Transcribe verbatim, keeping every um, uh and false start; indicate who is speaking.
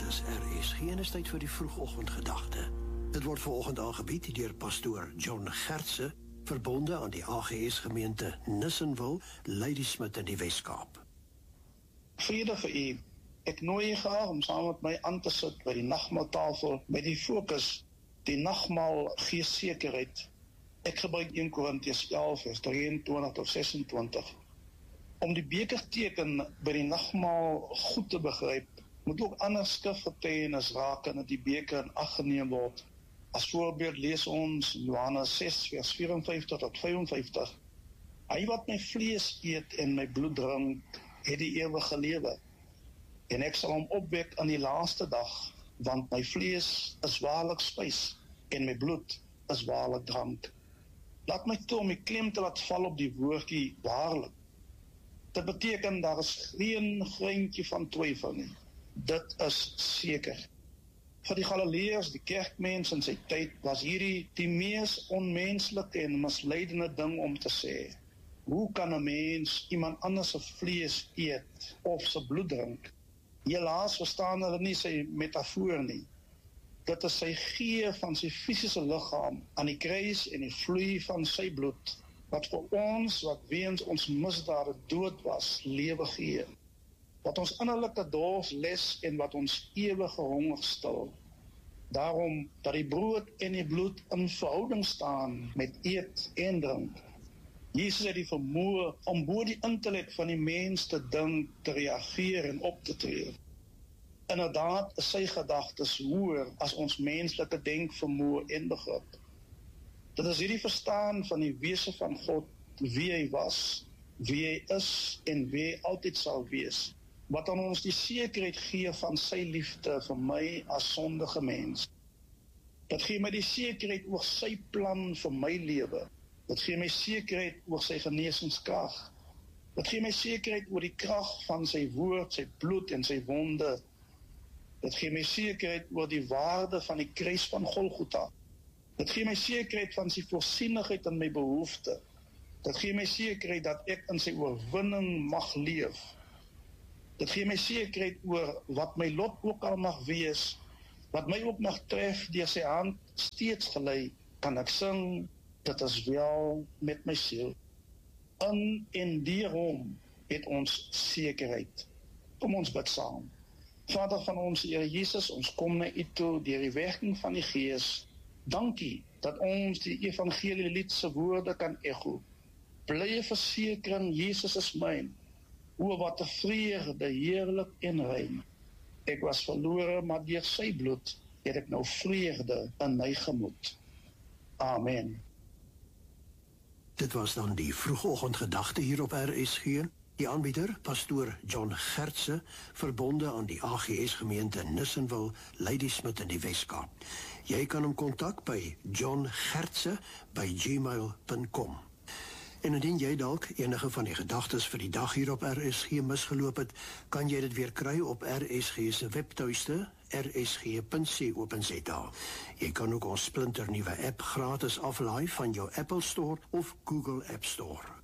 Speaker 1: is R S G en is tyd vir die vroegoggendgedagte. Dit word vanoggend aangebied deur pastoor John Gertse, verbonde aan die A G S gemeente Nissenville, Ladysmith in die Wes-Kaap.
Speaker 2: Vrede vir u. Ek nooi u graag om saam met my aan te sit by die nagmaaltafel met die fokus, die nagmaal gee sekerheid. Ek gebruik een Korintiërs elf vers drieëntwintig tot sesentwintig. Om die bekerteken by die nagmaal goed te begryp, moet ook ander skrifgetuienis raak en dat die beker in ag geneem word. As voorbeeld lees ons Johannes ses vers vierenvyftig tot vyfenvyftig. Hy wat my vlees eet en my bloed drink, het die ewige lewe. En ek sal hom opwek aan die laaste dag, want my vlees is waarlik spys en my bloed is waarlik drank. Laat my toe om die klem te laat val op die woordjie waarlik. Dit beteken daar is geen greintjie van twyfel nie. Dit is seker. Vir die Galileërs, die kerkmens in sy tyd, was hierdie die mees onmenslike en misleidende ding om te sê. Hoe kan 'n mens iemand anders se vlees eet of sy bloed drink? Helaas verstaan hulle nie sy metafoor nie. Dit is sy gee van sy fisiese liggaam aan die kruis en die vloei van sy bloed, wat vir ons, wat weens ons misdade dood was, lewe gee. Wat ons innerlike dors les en wat ons ewige honger stil. Daarom dat die brood en die bloed in verhouding staan met eet en drink. Jesus het die vermoë om bo die intellek van die mens te dink, te reageer en op te tree. Inderdaad is sy gedagtes hoër as ons menslike denkvermoë en begrip. Dit is hierdie verstaan van die wese van God, wie hy was, wie hy is en wie hy altyd sal wees, wat aan ons die sekerheid gee van sy liefde vir my as sondige mens. Dit gee my die sekerheid oor sy plan vir my lewe. Dit gee my sekerheid oor sy genesingskrag. Dit gee my sekerheid oor die krag van sy woord, sy bloed en sy wonde. Dit gee my sekerheid oor die waarde van die kruis van Golgotha. Dit gee my sekerheid van sy voorsienigheid in my behoefte. Dit gee my sekerheid dat ek in sy oorwinning mag leef. Dit gee my sekerheid oor wat my lot ook al mag wees, wat my ook mag tref deur sy hand steeds gelei, kan ek sing, dit is wel met my siel. In en dierom het ons sekerheid. Kom ons bid saam. Vader van ons, Here Jesus, ons kom na U toe deur die werking van die Gees. Dankie dat ons die evangelie lied se woorde kan echo. Blye versekering, Jesus is myn. O, wat 'n vreugde, heerlik en rein. Ek was verlore, maar deur sy bloed het ek nou vreugde in my gemoed. Amen.
Speaker 1: Dit was dan die vroegoggendgedagte hier op R S G. Die aanbieder, pastoor John Gertse, verbonde aan die A G S gemeente Nissenville, Ladysmith in die Wes-Kaap. Jy kan hom kontak by john gertse by gmail punt com. En indien jy dalk enige van die gedagtes vir die dag hier op R S G misgeloop het, kan jy dit weer kry op R S G se webtuiste, r s g punt co punt z a. Jy kan ook ons splinternuwe app gratis aflaai van jou Apple Store of Google App Store.